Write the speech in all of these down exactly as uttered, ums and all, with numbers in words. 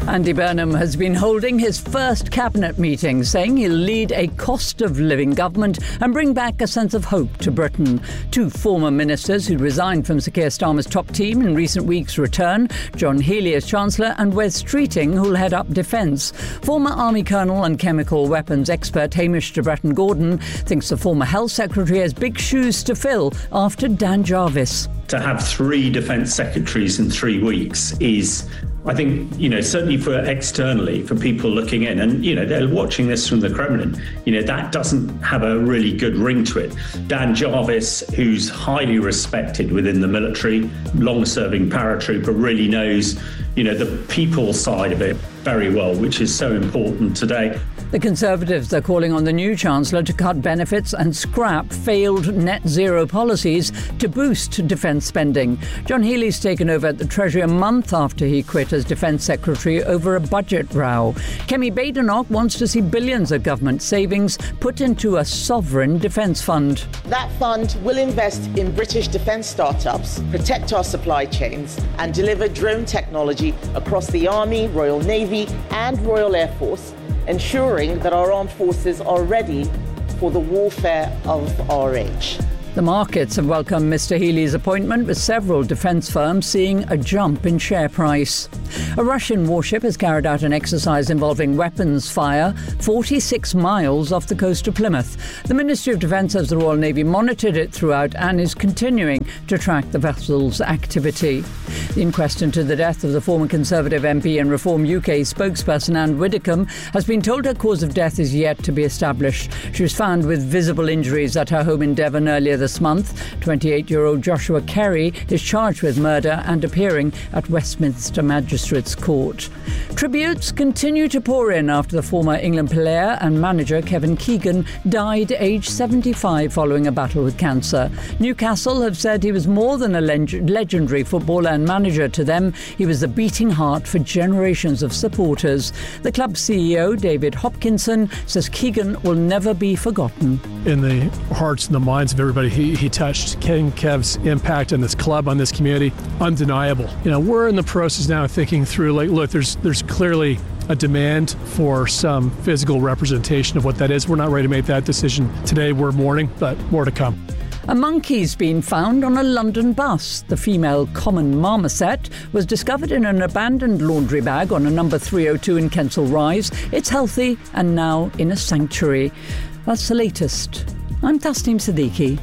Andy Burnham has been holding his first cabinet meeting, saying he'll lead a cost-of-living government and bring back a sense of hope to Britain. Two former ministers who resigned from Sir Keir Starmer's top team in recent weeks return, John Healey as Chancellor and Wes Streeting, who'll head up defence. Former Army Colonel and chemical weapons expert Hamish de Bretton-Gordon thinks the former Health Secretary has big shoes to fill after Dan Jarvis. To have three defence secretaries in three weeks is, I think, you know, certainly for externally, for people looking in, and, you know, they're watching this from the Kremlin, you know, that doesn't have a really good ring to it. Dan Jarvis, who's highly respected within the military, long-serving paratrooper, really knows, you know, the people side of it very well, which is so important today. The Conservatives are calling on the new Chancellor to cut benefits and scrap failed net zero policies to boost defence spending. John Healey's taken over at the Treasury a month after he quit as Defence Secretary over a budget row. Kemi Badenoch wants to see billions of government savings put into a sovereign defence fund. That fund will invest in British defence startups, protect our supply chains and deliver drone technology across the Army, Royal Navy and Royal Air Force, ensuring that our armed forces are ready for the warfare of our age. The markets have welcomed Mr Healey's appointment, with several defence firms seeing a jump in share price. A Russian warship has carried out an exercise involving weapons fire forty-six miles off the coast of Plymouth. The Ministry of Defence says the Royal Navy monitored it throughout and is continuing to track the vessel's activity. The inquest into the death of the former Conservative M P and Reform U K spokesperson Anne Widdecombe has been told her cause of death is yet to be established. She was found with visible injuries at her home in Devon earlier this month. twenty-eight-year-old Joshua Kerry is charged with murder and appearing at Westminster Magistrates Court. Tributes continue to pour in after the former England player and manager Kevin Keegan died aged seventy-five following a battle with cancer. Newcastle have said he was more than a leg- legendary footballer and manager to them. He was the beating heart for generations of supporters. The club's C E O, David Hopkinson, says Keegan will never be forgotten. In the hearts and the minds of everybody he, he touched, Ken Kev's impact on this club, on this community, undeniable. You know, we're in the process now of thinking through, like, look, there's there's clearly a demand for some physical representation of what that is. We're not ready to make that decision today. We're mourning, but more to come. A monkey's been found on a London bus. The female common marmoset was discovered in an abandoned laundry bag on a number three oh two in Kensal Rise. It's healthy and now in a sanctuary. That's the latest. I'm Tasneem Siddiqui.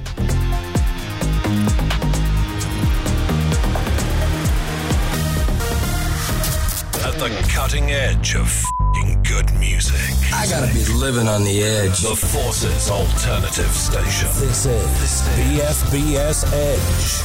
At the cutting edge of f***ing good music. I gotta be living on the edge. The Forces Alternative Station. This is B F B S Edge.